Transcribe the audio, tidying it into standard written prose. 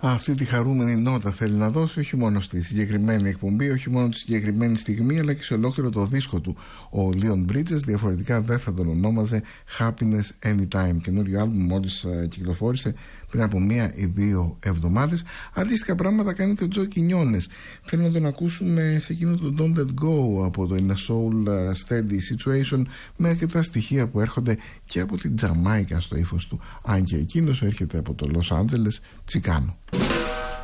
αυτή τη χαρούμενη νότα θέλει να δώσει όχι μόνο στη συγκεκριμένη εκπομπή, όχι μόνο τη συγκεκριμένη στιγμή, αλλά και σε ολόκληρο το δίσκο του. Ο Leon Bridges διαφορετικά δεν θα τον ονόμαζε Happiness Anytime. Καινούριο άλμπουμ μόλις κυκλοφόρησε πριν από 1 ή 2 εβδομάδες. Αντίστοιχα πράγματα κάνει και ο Τζο Κινιόνες. Θέλω να τον ακούσουμε σε εκείνο το Don't Let Go από το In a Soul Steady Situation, με αρκετά στοιχεία που έρχονται και από την Τζαμάικα στο ύφος του, αν και εκείνος έρχεται από το Los Angeles, Τσικάνο.